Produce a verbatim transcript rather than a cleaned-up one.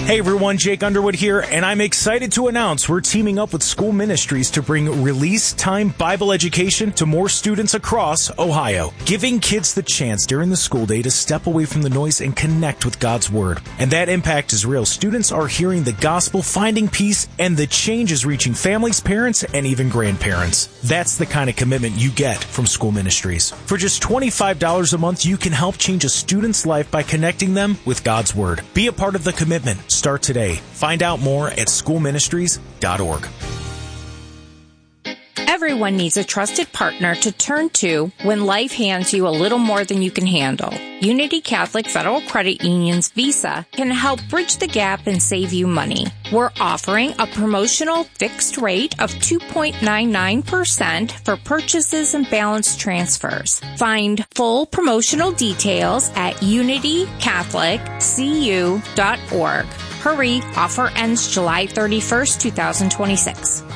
Hey everyone, Jake Underwood here, and I'm excited to announce we're teaming up with School Ministries to bring Release Time Bible education to more students across Ohio, giving kids the chance during the school day to step away from the noise and connect with God's Word. And that impact is real. Students are hearing the gospel, finding peace, and the change is reaching families, parents, and even grandparents. That's the kind of commitment you get from School Ministries. For just twenty-five dollars a month, you can help change a student's life by connecting them with God's Word. Be a part of the commitment. Start today. Find out more at school ministries dot org. Everyone needs a trusted partner to turn to when life hands you a little more than you can handle. Unity Catholic Federal Credit Union's Visa can help bridge the gap and save you money. We're offering a promotional fixed rate of two point nine nine percent for purchases and balance transfers. Find full promotional details at unity catholic c u dot org. Hurry, offer ends July thirty-first, twenty twenty-six.